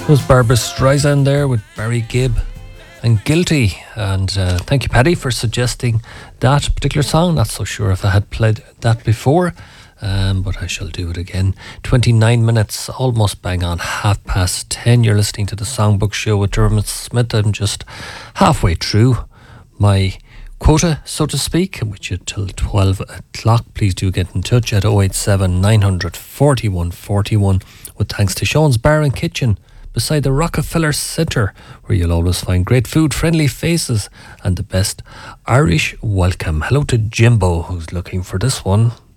Was Barbara Streisand there with Barry Gibb and Guilty. And thank you, Paddy, for suggesting that particular song. Not so sure if I had played that before, but I shall do it again. 29 minutes, almost bang on 10:30. You're listening to the Songbook Show with Dermot Smith. I'm just halfway through my quota, so to speak, which is till 12 o'clock. Please do get in touch at 087 900 41 41 with thanks to Sean's Bar and Kitchen beside the Rockefeller Centre, where you'll always find great food, friendly faces and the best Irish welcome. Hello to Jimbo, who's looking for this one.